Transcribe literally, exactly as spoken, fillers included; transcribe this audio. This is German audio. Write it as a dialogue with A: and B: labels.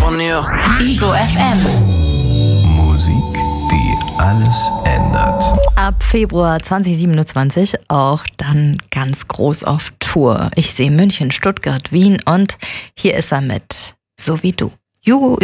A: von ihr.
B: Ego F M.
C: Musik, die alles ändert.
D: Ab Februar zwanzig siebenundzwanzig auch dann ganz groß auf Tour. Ich sehe München, Stuttgart, Wien und hier ist er mit So wie du. Jugo